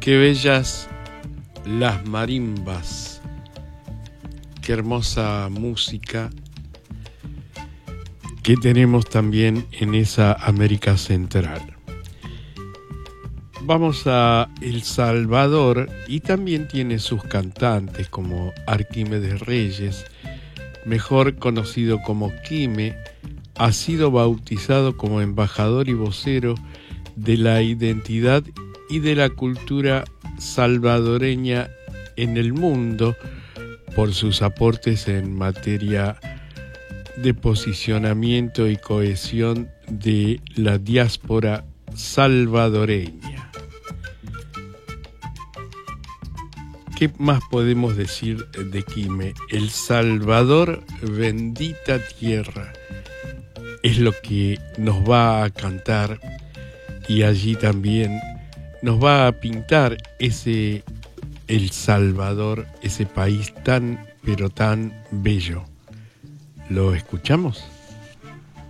Qué bellas las marimbas, qué hermosa música que tenemos también en esa América Central. Vamos a El Salvador y también tiene sus cantantes como Arquímedes Reyes, mejor conocido como Quime, ha sido bautizado como embajador y vocero de la identidad y de la cultura salvadoreña en el mundo por sus aportes en materia de posicionamiento y cohesión de la diáspora salvadoreña. ¿Qué más podemos decir de Quime? El Salvador, bendita tierra, es lo que nos va a cantar y allí también nos va a pintar ese El Salvador, ese país tan, pero tan bello. ¿Lo escuchamos?